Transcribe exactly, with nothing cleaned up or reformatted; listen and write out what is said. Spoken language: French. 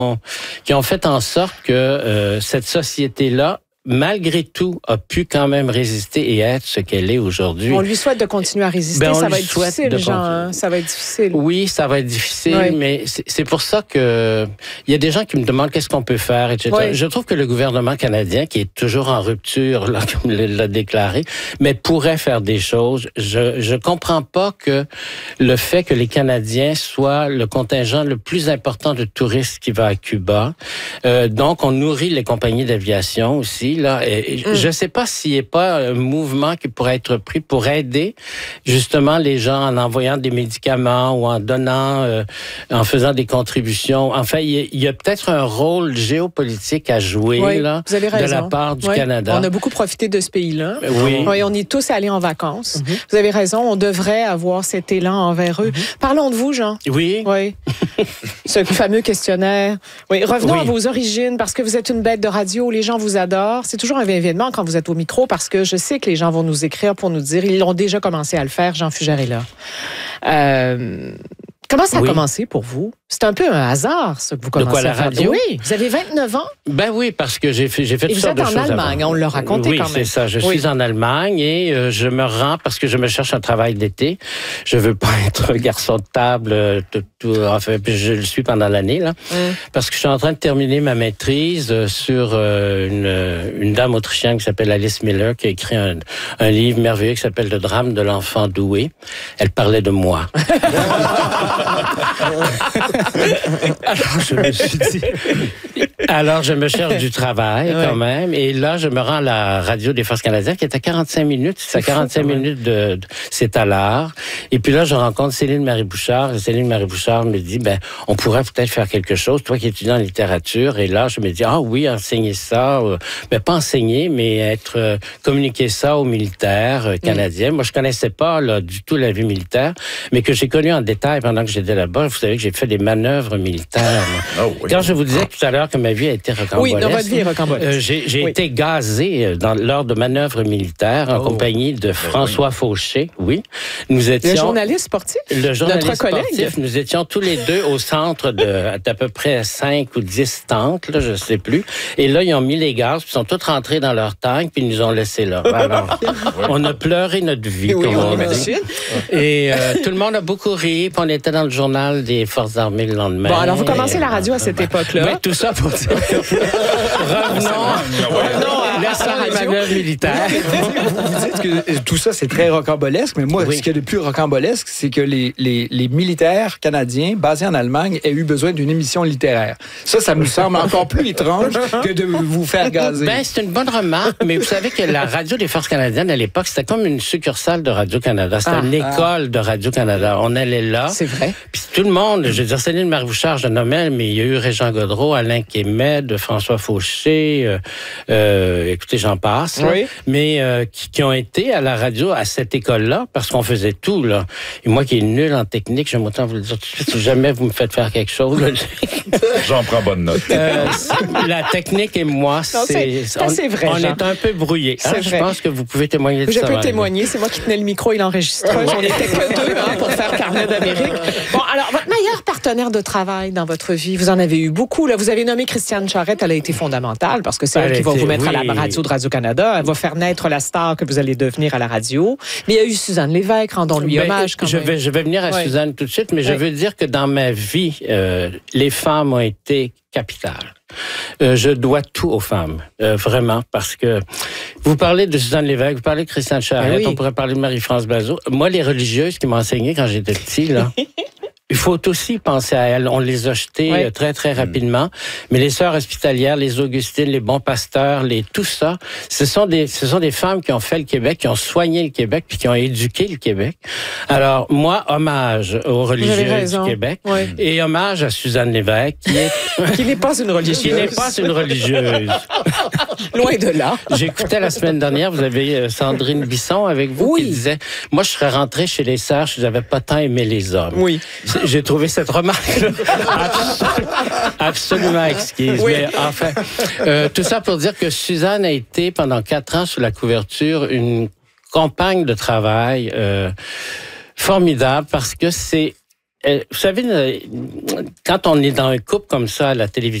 qui ont fait en sorte que euh, cette société-là, malgré tout, a pu quand même résister et être ce qu'elle est aujourd'hui. On lui souhaite de continuer à résister. Ben, ça va être difficile, difficile, Jean. Hein? Ça va être difficile. Oui, ça va être difficile, oui. mais c'est, c'est pour ça que il y a des gens qui me demandent qu'est-ce qu'on peut faire, et cetera. Oui. Je trouve que le gouvernement canadien, qui est toujours en rupture, là, comme l'a déclaré, mais pourrait faire des choses. Je je comprends pas que le fait que les Canadiens soient le contingent le plus important de touristes qui va à Cuba. Euh, donc, on nourrit les compagnies d'aviation aussi. Là, et mm. Je ne sais pas s'il n'y a pas un mouvement qui pourrait être pris pour aider justement les gens en envoyant des médicaments ou en donnant, euh, en faisant des contributions. Enfin, il y a, il y a peut-être un rôle géopolitique à jouer oui, là, vous avez raison. de la part du oui. Canada. On a beaucoup profité de ce pays-là. Oui. oui on est tous allés en vacances. Mm-hmm. Vous avez raison, on devrait avoir cet élan envers eux. Mm-hmm. Parlons de vous, Jean. Oui. Oui. Ce fameux questionnaire. Oui. Revenons oui. à vos origines, parce que vous êtes une bête de radio, les gens vous adorent. C'est toujours un événement quand vous êtes au micro, parce que je sais que les gens vont nous écrire pour nous dire, ils ont déjà commencé à le faire, Jean Fugère est là. Euh, comment ça a oui. commencé pour vous? C'est un peu un hasard, ça, que vous commencez quoi, la à faire. radio? Oui, vous avez vingt-neuf ans? Ben oui, parce que j'ai fait, j'ai fait et toutes sortes de choses. Vous êtes en Allemagne, avant. On l'a raconté oui, quand même. Oui, c'est ça. Je oui. suis en Allemagne et euh, je me rends parce que je me cherche un travail d'été. Je veux pas être garçon de table, tout, tout, enfin, je le suis pendant l'année, là. Mm. Parce que je suis en train de terminer ma maîtrise sur euh, une, une dame autrichienne qui s'appelle Alice Miller, qui a écrit un, un livre merveilleux qui s'appelle Le drame de l'enfant doué. Elle parlait de moi. Alors, je me suis dit... Alors, je me cherche du travail, ouais. quand même. Et là, je me rends à la radio des Forces canadiennes, qui est à quarante-cinq minutes. C'est à quarante-cinq minutes de, de... C'est à l'art. Et puis là, je rencontre Céline Marie-Bouchard. Et Céline Marie-Bouchard me dit, ben, on pourrait peut-être faire quelque chose. Toi qui étudies en littérature. Et là, je me dis, ah oui, enseigner ça. Euh, ben, pas enseigner, mais être... Euh, communiquer ça aux militaires euh, canadiens. Mm. Moi, je connaissais pas, là, du tout la vie militaire, mais que j'ai connu en détail pendant que j'étais là-bas. Vous savez que j'ai fait des manœuvres militaires. Oh, oui. Quand je vous disais tout à l'heure que ma vie a été rocambolesque. Oui, dans votre vie est rocambolesque. Euh, j'ai j'ai oui. été gazé dans, lors de manœuvres militaires en oh. compagnie de François oui. Fauché. Oui. Nous étions... Le journaliste sportif? Le journaliste Notre collègue? sportif. Nous étions tous les deux au centre de d'à peu près cinq ou dix tanks, là, je sais plus. Et là, ils ont mis les gaz, puis ils sont tous rentrés dans leur tank, puis ils nous ont laissés là. Alors, on a pleuré notre vie, oui, comme on, on dit. Et euh, tout le monde a beaucoup ri, puis on était dans le journal des Forces armées le lendemain. Bon, alors vous commencez la radio à cette ben, époque-là. Ben, tout ça pour dire que... Revenons, revenons à la manœuvre militaire. Vous dites que tout ça, c'est très rocambolesque, mais moi, oui. ce qui est le plus rocambolesque, c'est que les, les, les militaires canadiens basés en Allemagne aient eu besoin d'une émission littéraire. Ça, ça me semble encore plus étrange que de vous faire gazer. Ben, c'est une bonne remarque, mais vous savez que la radio des Forces canadiennes, à l'époque, c'était comme une succursale de Radio-Canada. C'était ah, une école ah. de Radio-Canada. On allait là. C'est vrai. Puis tout le monde, je veux dire, Céline Marie-Bouchard, je nommais, mais il y a eu Régent Godreau, Alain Kémed, François Fauché, euh, euh, écoutez, j'en passe, oui. mais euh, qui, qui ont été à la radio à cette école-là, parce qu'on faisait tout, là. Et moi qui est nul en technique, j'aime autant vous le dire tout de suite, si jamais vous me faites faire quelque chose... Là, j'en prends bonne note. Euh, la technique et moi, non, c'est... C'est, c'est vrai, On Jean. est un peu brouillés. Hein? Je pense que vous pouvez témoigner de Je ça. Je peux témoigner, c'est moi qui tenais le micro et l'enregistreuse. On n'était que deux hein, pour faire Carnet d'Amérique. Bon, alors, votre meilleur partenaire de travail dans votre vie, vous en avez eu beaucoup. Là. Vous avez nommé Christiane Charette, elle a été fondamentale parce que c'est elle, elle qui va vous mettre oui. à la radio de Radio-Canada. Elle va faire naître la star que vous allez devenir à la radio. Mais il y a eu Suzanne Lévesque, rendons-lui ben, hommage quand je même. Vais, je vais venir à ouais. Suzanne tout de suite, mais ouais. je veux dire que dans ma vie, euh, les femmes ont été capitales. Euh, je dois tout aux femmes, euh, vraiment, parce que vous parlez de Suzanne Lévesque, vous parlez de Christiane Charette, oui. on pourrait parler de Marie-France Bazot. Moi, les religieuses qui m'ont enseigné quand j'étais petit, là... Il faut aussi penser à elles. On les a jetées oui. très, très rapidement. Mais les sœurs hospitalières, les Augustines, les bons pasteurs, les tout ça, ce sont des, ce sont des femmes qui ont fait le Québec, qui ont soigné le Québec, puis qui ont éduqué le Québec. Alors, moi, hommage aux religieuses du Québec. Oui. Et hommage à Suzanne Lévesque, qui est... qui n'est pas une religieuse. Qui n'est pas une religieuse. Loin de là. J'écoutais la semaine dernière, vous avez Sandrine Bisson avec vous, oui. qui disait, moi, je serais rentrée chez les sœurs, je n'avais pas tant aimé les hommes. Oui. J'ai trouvé cette remarque absolument, absolument exquise. Oui. Mais enfin, euh, tout ça pour dire que Suzanne a été pendant quatre ans sous la couverture une compagne de travail euh, formidable parce que c'est vous savez, quand on est dans un couple comme ça à la télévision,